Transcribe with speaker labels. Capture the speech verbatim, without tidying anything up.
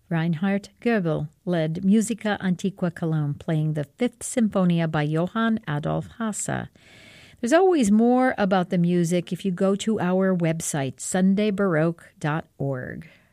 Speaker 1: Reinhard Goebel led Musica Antiqua Cologne, playing the Fifth Symphonia by Johann Adolf Hasse. There's always more about the music if you go to our website, sunday baroque dot org.